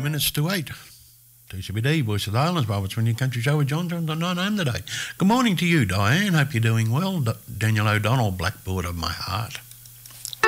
minutes to 8. TCBD, Voice of the Highlands, Barbados Vineyard Country Show with John Jones at 9am today. Good morning to you, Diane. Hope you're doing well. Daniel O'Donnell, Blackboard of my heart.